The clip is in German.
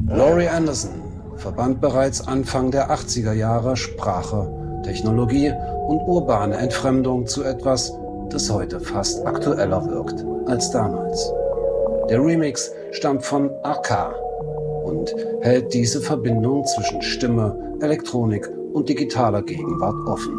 Laurie Anderson verband bereits Anfang der 80er Jahre Sprache, Technologie und urbane Entfremdung zu etwas, das heute fast aktueller wirkt als damals. Der Remix stammt von AK und hält diese Verbindung zwischen Stimme, Elektronik und digitaler Gegenwart offen.